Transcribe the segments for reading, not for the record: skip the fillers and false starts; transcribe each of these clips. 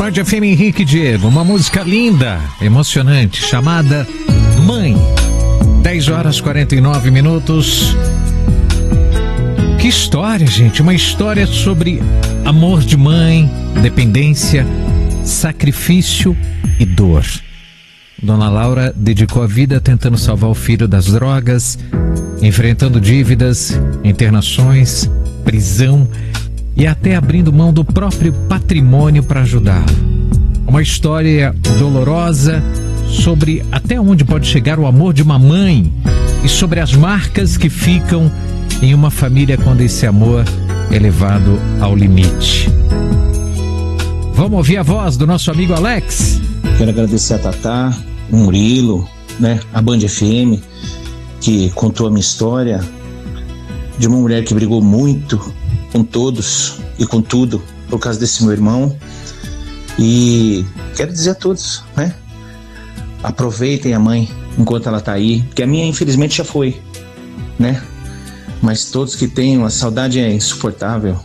Band FM Henrique e Diego, uma música linda, emocionante, chamada Mãe. 10 horas 49 minutos. Que história, gente, uma história sobre amor de mãe, dependência, sacrifício e dor. Dona Laura dedicou a vida tentando salvar o filho das drogas, enfrentando dívidas, internações, prisão e até abrindo mão do próprio patrimônio para ajudá-lo. Uma história dolorosa sobre até onde pode chegar o amor de uma mãe e sobre as marcas que ficam em uma família quando esse amor é levado ao limite. Vamos ouvir a voz do nosso amigo Alex? Quero agradecer a Tatá, o Murilo, a Band FM, que contou a minha história de uma mulher que brigou muito com todos e com tudo por causa desse meu irmão. E quero dizer a todos, aproveitem a mãe enquanto ela tá aí, porque a minha infelizmente já foi, mas todos que tenham, a saudade é insuportável.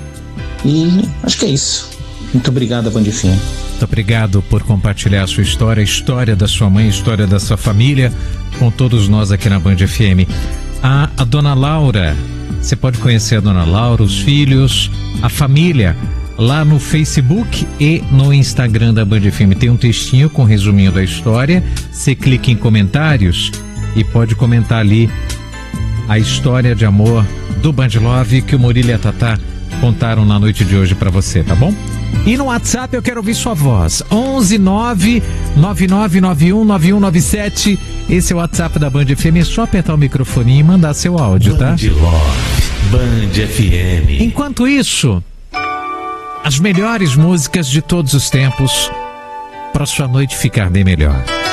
E acho que é isso. Muito obrigado, Band FM. Muito obrigado por compartilhar a sua história, a história da sua mãe, a história da sua família com todos nós aqui na Band FM. A Dona Laura, você pode conhecer a Dona Laura, os filhos, a família, lá no Facebook e no Instagram da Band FM. Tem um textinho com um resuminho da história. Você clica em comentários e pode comentar ali a história de amor do Band Love que o Murilo e a Tatá contaram na noite de hoje pra você, tá bom? E no WhatsApp eu quero ouvir sua voz. 11 9 9991 9197. Esse é o WhatsApp da Band FM. É só apertar o microfone e mandar seu áudio, tá? Band Love, Band FM. Enquanto isso, as melhores músicas de todos os tempos para sua noite ficar bem melhor.